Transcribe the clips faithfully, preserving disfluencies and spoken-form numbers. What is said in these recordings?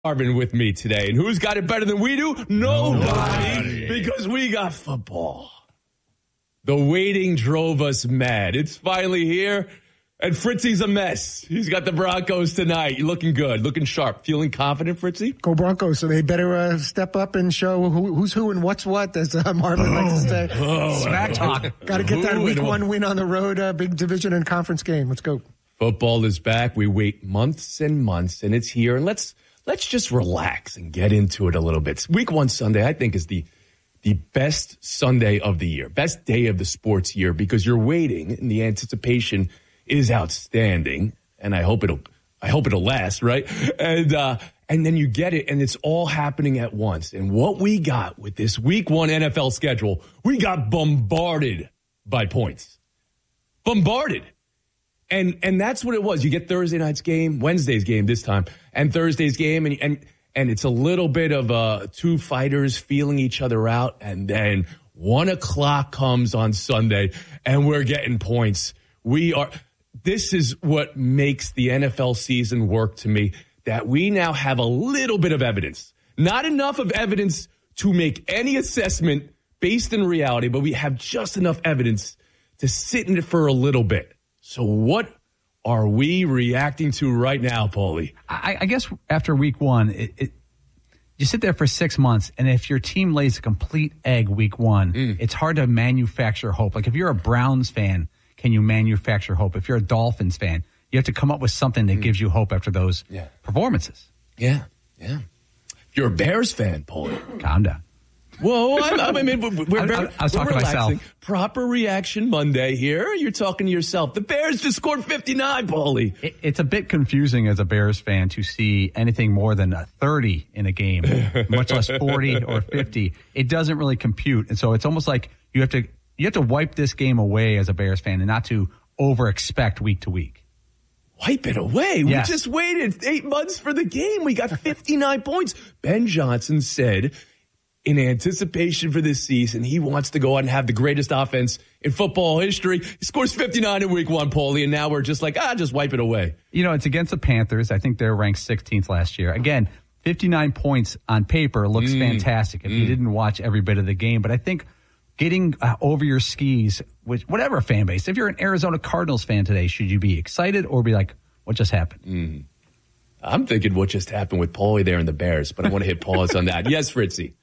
Marvin with me today. And who's got it better than we do? Nobody. Nobody. Because we got football. The waiting drove us mad. It's finally here. And Fritzy's a mess. He's got the Broncos tonight. You're looking good, looking sharp. Feeling confident, Fritzy? Go Broncos. So they better uh, step up and show who, who's who and what's what, as uh, Marvin oh, likes to say. Oh, Smack talk. Got to get that week one win on the road, uh, big division and conference game. Let's go. Football is back. We wait months and months, and it's here. And let's let's just relax and get into it a little bit. Week one Sunday, I think, is the the best Sunday of the year, best day of the sports year, because you're waiting, and the anticipation is outstanding, and I hope it'll I hope it'll last, right? And uh, and then you get it, and it's all happening at once. And what we got with this week one N F L schedule, we got bombarded by points. Bombarded. And and that's what it was. You get Thursday night's game, Wednesday's game this time, and Thursday's game, and and and it's a little bit of uh, two fighters feeling each other out, and then one o'clock comes on Sunday, and we're getting points. We are. This is what makes the N F L season work to me, that we now have a little bit of evidence. Not enough of evidence to make any assessment based in reality, but we have just enough evidence to sit in it for a little bit. So what are we reacting to right now, Paulie? I, I guess after week one, it, it, you sit there for six months, and if your team lays a complete egg week one, mm. it's hard to manufacture hope. Like if you're a Browns fan, can you manufacture hope? If you're a Dolphins fan, you have to come up with something that mm. gives you hope after those yeah. performances. Yeah, yeah. If you're a Bears fan, Paulie. Calm down. Whoa, I, I mean, we're very, I, I was talking to myself. Proper reaction Monday here. You're talking to yourself. The Bears just scored fifty-nine, Paulie. It, it's a bit confusing as a Bears fan to see anything more than a thirty in a game, much less forty or fifty. It doesn't really compute. And so it's almost like you have to you have to wipe this game away as a Bears fan and not to over-expect week to week. Wipe it away? Yes. We just waited eight months for the game. We got fifty-nine points. Ben Johnson said, in anticipation for this season, he wants to go out and have the greatest offense in football history. He scores fifty-nine in week one, Paulie, and now we're just like, ah, just wipe it away. You know, it's against the Panthers. I think they're ranked sixteenth last year. Again, fifty-nine points on paper looks mm. fantastic if mm. you didn't watch every bit of the game. But I think getting uh, over your skis with whatever fan base, if you're an Arizona Cardinals fan today, should you be excited or be like, what just happened? Mm. I'm thinking what just happened with Paulie there in the Bears, but I want to hit pause on that. Yes, Fritzy.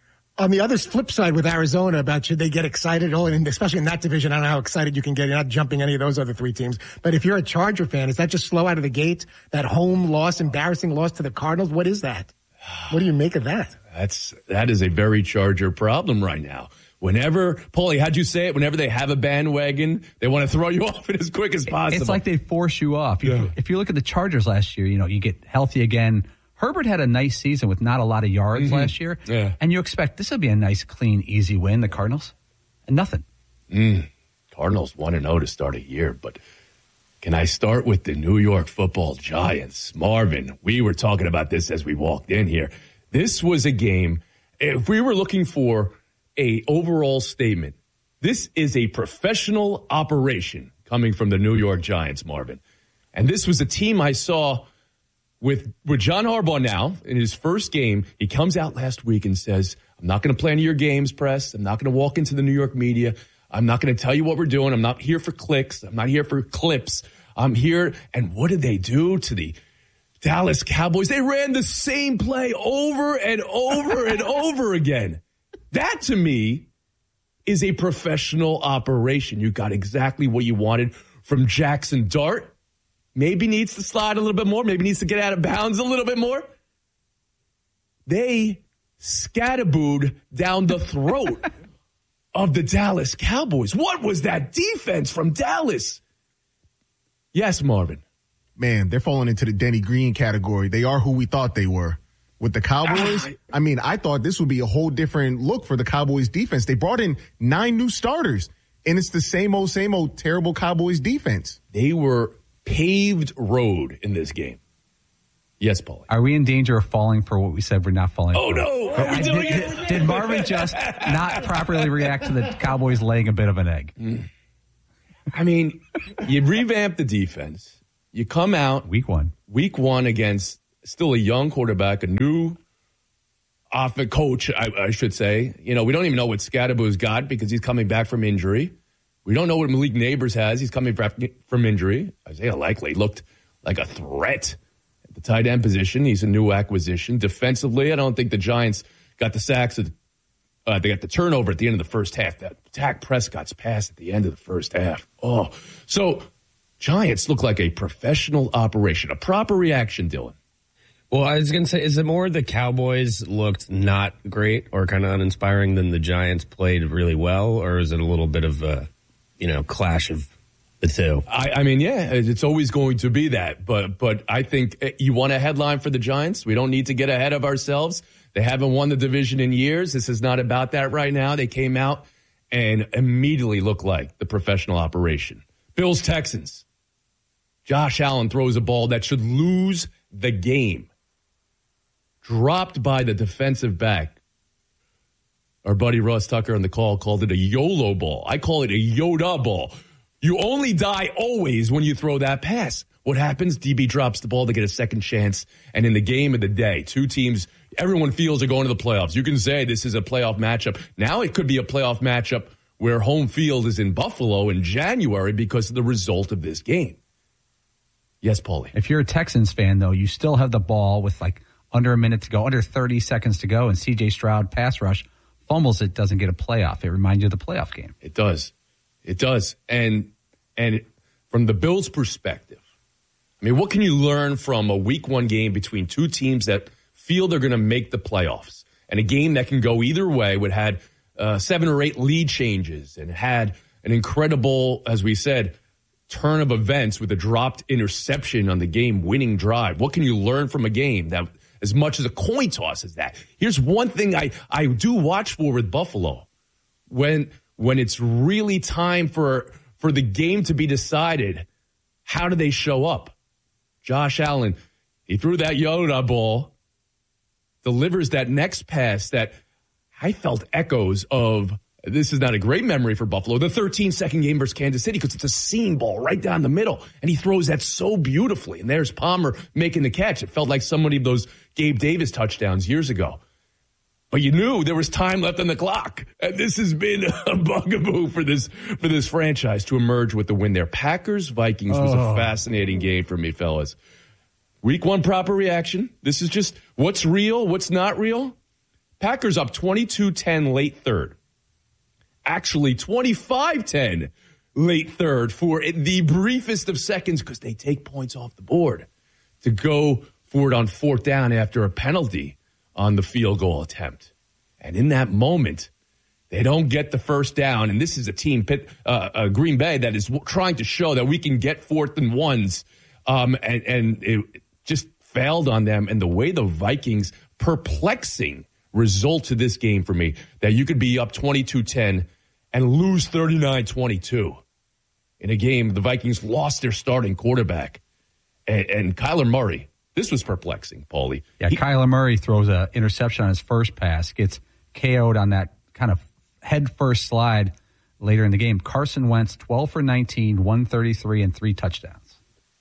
On the other flip side with Arizona about should they get excited, oh, and especially in that division, I don't know how excited you can get. You're not jumping any of those other three teams. But if you're a Charger fan, is that just slow out of the gate? That home loss, embarrassing loss to the Cardinals? What is that? What do you make of that? That's that is a very Charger problem right now. Whenever, Paulie, how'd you say it? Whenever they have a bandwagon, they want to throw you off it as quick as possible. It's like they force you off. Yeah. If, if you look at the Chargers last year, you know, you get healthy again. Herbert had a nice season with not a lot of yards mm-hmm. last year. Yeah. And you expect this will be a nice, clean, easy win, the Cardinals. And nothing. Mm. Cardinals one and oh to start a year. But can I start with the New York Football Giants? Marvin, we were talking about this as we walked in here. This was a game, if we were looking for a overall statement, this is a professional operation coming from the New York Giants, Marvin. And this was a team I saw With with John Harbaugh now, in his first game, he comes out last week and says, I'm not going to play any of your games, press. I'm not going to walk into the New York media. I'm not going to tell you what we're doing. I'm not here for clicks. I'm not here for clips. I'm here. And what did they do to the Dallas Cowboys? They ran the same play over and over and over again. That, to me, is a professional operation. You got exactly what you wanted from Jackson Dart. Maybe needs to slide a little bit more. Maybe needs to get out of bounds a little bit more. They scatterbooed down the throat of the Dallas Cowboys. What was that defense from Dallas? Yes, Marvin. Man, they're falling into the Denny Green category. They are who we thought they were. With the Cowboys, ah, I mean, I thought this would be a whole different look for the Cowboys defense. They brought in nine new starters, and it's the same old, same old terrible Cowboys defense. They were paved road in this game. Yes, Paulie. Are we in danger of falling for what we said we're not falling oh, for? Oh, no. Are we doing did, it? Did Marvin just not properly react to the Cowboys laying a bit of an egg? Mm. I mean, you revamp the defense. You come out. Week one. Week one against still a young quarterback, a new off a coach, I, I should say. You know, we don't even know what Scadaboo's got because he's coming back from injury. We don't know what Malik Neighbors has. He's coming back from injury. Isaiah Likely looked like a threat at the tight end position. He's a new acquisition. Defensively, I don't think the Giants got the sacks. Of, uh, they got the turnover at the end of the first half. That Dak Prescott's pass at the end of the first half. Oh, so Giants look like a professional operation, a proper reaction, Dylan. Well, I was going to say, is it more the Cowboys looked not great or kind of uninspiring than the Giants played really well, or is it a little bit of a, you know, clash of the two? I, I mean, yeah, it's always going to be that, but but I think you want a headline for the Giants. We don't need to get ahead of ourselves. They haven't won the division in years. This is not about that right now. They came out and immediately looked like the professional operation. Bills, Texans. Josh Allen throws a ball that should lose the game. Dropped by the defensive back. Our buddy Russ Tucker on the call called it a YOLO ball. I call it a Yoda ball. You only die always when you throw that pass. What happens? D B drops the ball to get a second chance. And in the game of the day, two teams, everyone feels are going to the playoffs. You can say this is a playoff matchup. Now it could be a playoff matchup where home field is in Buffalo in January because of the result of this game. Yes, Paulie. If you're a Texans fan, though, you still have the ball with like under a minute to go, under thirty seconds to go, and C J Stroud pass rush fumbles it, doesn't get a playoff. It reminds you of the playoff game. It does. It does. And and from the Bills' perspective, I mean, what can you learn from a week one game between two teams that feel they're going to make the playoffs and a game that can go either way, would had uh, seven or eight lead changes and had an incredible, as we said, turn of events with a dropped interception on the game-winning drive? What can you learn from a game that as much as a coin toss as that? Here's one thing I, I do watch for with Buffalo. When when it's really time for for the game to be decided, how do they show up? Josh Allen, he threw that Yoda ball, delivers that next pass that I felt echoes of, this is not a great memory for Buffalo, the thirteen-second game versus Kansas City, because it's a seam ball right down the middle, and he throws that so beautifully. And there's Palmer making the catch. It felt like so many of those Gabe Davis touchdowns years ago. But you knew there was time left on the clock. And this has been a bugaboo for this for this franchise to emerge with the win there. Packers-Vikings oh. was a fascinating game for me, fellas. Week one proper reaction. This is just what's real, what's not real. Packers up twenty-two ten late third. Actually, twenty-five ten late third for the briefest of seconds because they take points off the board to go for it on fourth down after a penalty on the field goal attempt. And in that moment, they don't get the first down. And this is a team, uh, uh, Green Bay, that is trying to show that we can get fourth and ones. Um, and, and it just failed on them. And the way the Vikings, perplexing result to this game for me, that you could be up twenty-two ten and lose thirty-nine twenty-two in a game. The Vikings lost their starting quarterback. And, and Kyler Murray, this was perplexing, Paulie. Yeah, he, Kyler Murray throws an interception on his first pass, gets K O'd on that kind of head-first slide later in the game. Carson Wentz, twelve for nineteen, one thirty-three, and three touchdowns.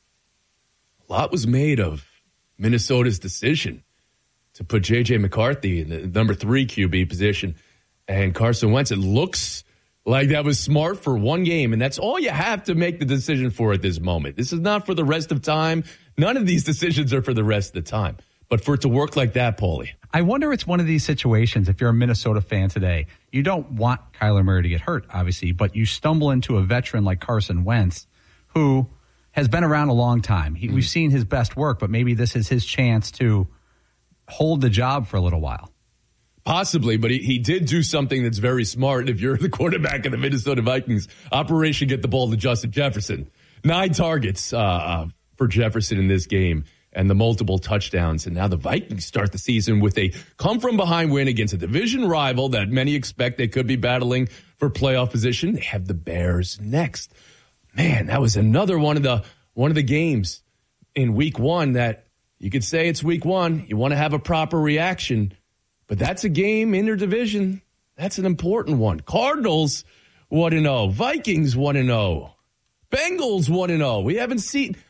A lot was made of Minnesota's decision to put J J McCarthy in the number three Q B position and Carson Wentz. It looks like that was smart for one game, and that's all you have to make the decision for at this moment. This is not for the rest of time. None of these decisions are for the rest of the time. But for it to work like that, Paulie. I wonder it's one of these situations, if you're a Minnesota fan today, you don't want Kyler Murray to get hurt, obviously, but you stumble into a veteran like Carson Wentz, who has been around a long time. He, mm. We've seen his best work, but maybe this is his chance to hold the job for a little while. Possibly, but he, he did do something that's very smart. If you're the quarterback of the Minnesota Vikings, Operation Get the Ball to Justin Jefferson. Nine targets uh, for Jefferson in this game and the multiple touchdowns. And now the Vikings start the season with a come-from-behind win against a division rival that many expect they could be battling for playoff position. They have the Bears next. Man, that was another one of the one of the games in week one that you could say it's week one. You want to have a proper reaction. But that's a game interdivision. That's an important one. Cardinals one and oh. Vikings one and oh. Bengals one and oh. We haven't seen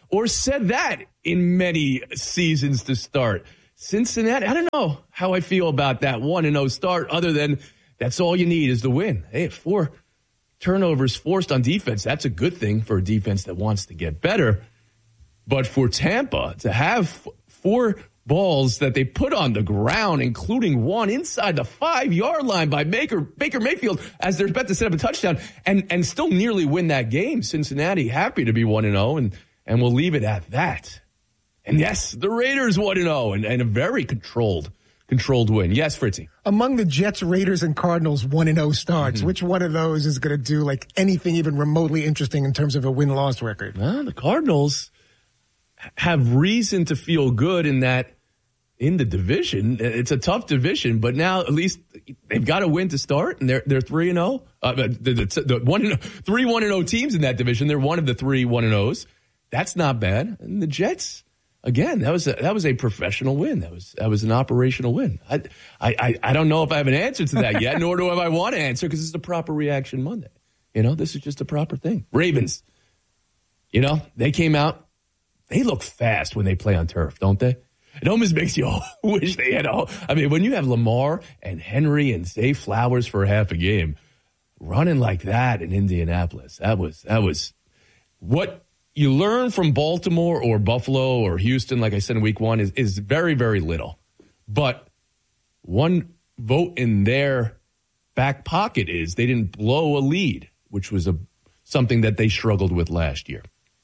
or said that in many seasons to start. Cincinnati, I don't know how I feel about that one and oh start, other than that's all you need is the win. Hey, four turnovers forced on defense, that's a good thing for a defense that wants to get better. But for Tampa to have four balls that they put on the ground, including one inside the five-yard line by Baker, Baker Mayfield, as they're about to set up a touchdown, and, and still nearly win that game. Cincinnati happy to be one and oh, and and we'll leave it at that. And yes, the Raiders one and oh, and and a very controlled controlled win. Yes, Fritzy. Among the Jets, Raiders, and Cardinals one and oh starts, mm-hmm. which one of those is going to do like anything even remotely interesting in terms of a win-loss record? Well, the Cardinals have reason to feel good in that in the division. It's a tough division, but now at least they've got a win to start, and they're they're three and zero. Uh, the, the, the one and, three one and zero teams in that division. They're one of the three one and O's. That's not bad. And the Jets, again, that was a, that was a professional win. That was that was an operational win. I I I don't know if I have an answer to that yet, nor do I want to answer because it's a proper reaction Monday. You know, this is just a proper thing. Ravens, you know, they came out. They look fast when they play on turf, don't they? It almost makes you wish they had all. I mean, when you have Lamar and Henry and Zay Flowers for half a game, running like that in Indianapolis, that was that was what you learn from Baltimore or Buffalo or Houston, like I said in week one, is, is very, very little. But one vote in their back pocket is they didn't blow a lead, which was a something that they struggled with last year.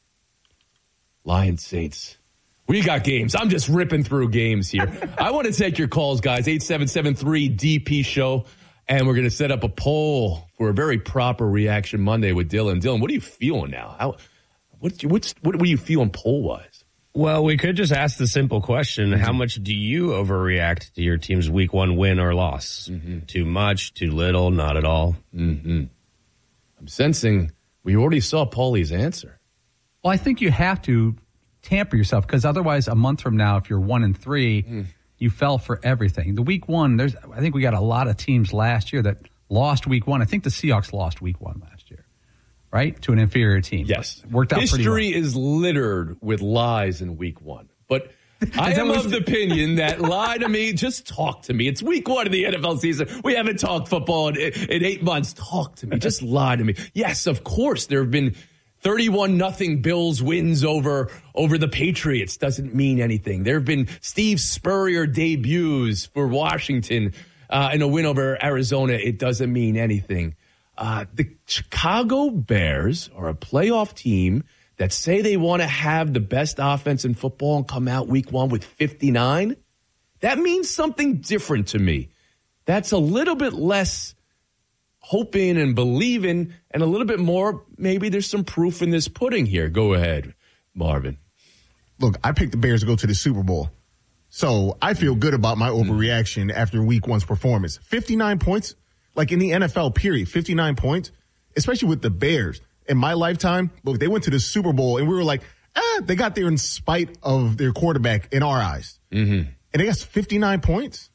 Lions Saints. We got games. I'm just ripping through games here. I want to take your calls, guys. eight seven seven three D P show. And we're going to set up a poll for a very proper reaction Monday with Dylan. Dylan, what are you feeling now? How, what, what's, what were you feeling poll-wise? Well, we could just ask the simple question. Mm-hmm. How much do you overreact to your team's week one win or loss? Mm-hmm. Too much, too little, not at all? Mm-hmm. I'm sensing we already saw Paulie's answer. Well, I think you have to tamper yourself because otherwise, a month from now, if you're one and three, mm. you fell for everything. The week one, there's I think we got a lot of teams last year that lost week one. I think the Seahawks lost week one last year, right, to an inferior team. Yes, but worked out History pretty well. is littered with lies in week one, but I am of the opinion that lie to me. Just talk to me. It's week one of the N F L season. We haven't talked football in, in eight months. Talk to me. Just lie to me. Yes, of course, there have been thirty-one nothing Bills wins over over the Patriots. Doesn't mean anything. There have been Steve Spurrier debuts for Washington uh, and a win over Arizona. It doesn't mean anything. Uh, the Chicago Bears are a playoff team that say they want to have the best offense in football and come out week one with fifty-nine. That means something different to me. That's a little bit less hoping and believing, and a little bit more, maybe there's some proof in this pudding here. Go ahead, Marvin. Look, I picked the Bears to go to the Super Bowl. So I feel good about my overreaction mm. after week one's performance. fifty-nine points, like in the N F L, period, fifty-nine points, especially with the Bears. In my lifetime, look, they went to the Super Bowl, and we were like, ah, they got there in spite of their quarterback in our eyes. Mm-hmm. And they got fifty-nine points.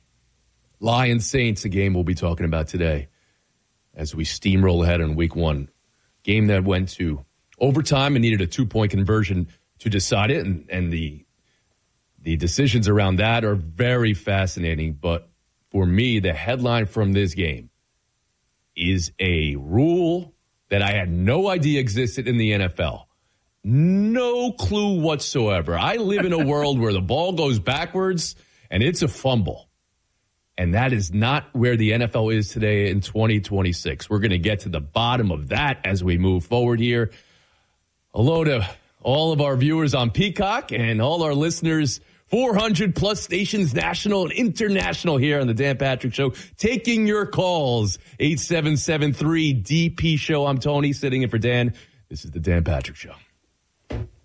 Lions Saints, a game we'll be talking about today as we steamroll ahead in week one. Game that went to overtime and needed a two-point conversion to decide it, and, and the the decisions around that are very fascinating. But for me, the headline from this game is a rule that I had no idea existed in the N F L. No clue whatsoever. I live in a world where the ball goes backwards and it's a fumble. And that is not where the N F L is today in twenty twenty-six. We're going to get to the bottom of that as we move forward here. Hello to all of our viewers on Peacock and all our listeners, four hundred plus stations, national and international, here on the Dan Patrick Show. Taking your calls, eight seven seven three D P show. I'm Tony, sitting in for Dan. This is the Dan Patrick Show.